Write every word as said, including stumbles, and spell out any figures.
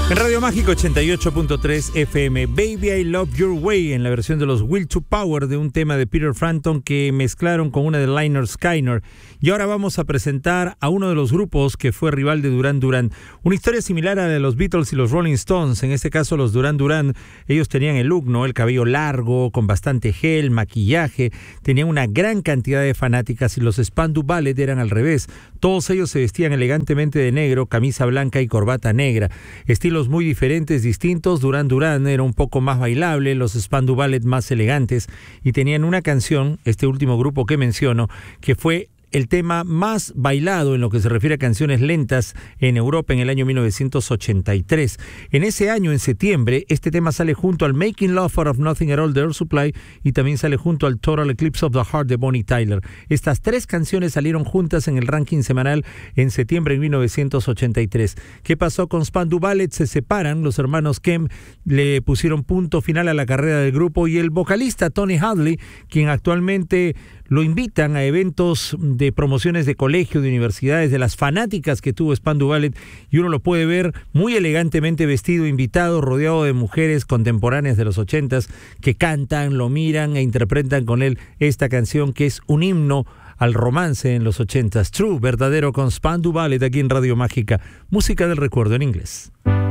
En Radio Mágico ochenta y ocho punto tres F M, Baby I Love Your Way, en la versión de los Will to Power de un tema de Peter Frampton que mezclaron con una de Lynyrd Skynyrd. Y ahora vamos a presentar a uno de los grupos que fue rival de Duran Duran. Una historia similar a la de los Beatles y los Rolling Stones. En este caso los Duran Duran, ellos tenían el look, ¿no? El cabello largo, con bastante gel, maquillaje. Tenían una gran cantidad de fanáticas y los Spandau Ballet eran al revés. Todos ellos se vestían elegantemente de negro, camisa blanca y corbata negra. Estilo muy diferentes, distintos. Duran Duran era un poco más bailable, los Spandau Ballet más elegantes, y tenían una canción, este último grupo que menciono, que fue el tema más bailado en lo que se refiere a canciones lentas en Europa en el año mil novecientos ochenta y tres. En ese año, en septiembre, este tema sale junto al Making Love Out of Nothing at All de Air Supply y también sale junto al Total Eclipse of the Heart de Bonnie Tyler. Estas tres canciones salieron juntas en el ranking semanal en septiembre de mil novecientos ochenta y tres. ¿Qué pasó con Spandau Ballet? Se separan, los hermanos Kemp le pusieron punto final a la carrera del grupo y el vocalista Tony Hadley, quien actualmente lo invitan a eventos de promociones de colegio, de universidades, de las fanáticas que tuvo Spandau Ballet, y uno lo puede ver muy elegantemente vestido, invitado, rodeado de mujeres contemporáneas de los ochentas que cantan, lo miran e interpretan con él esta canción que es un himno al romance en los ochentas. True, verdadero, con Spandau Ballet aquí en Radio Mágica, música del recuerdo en inglés.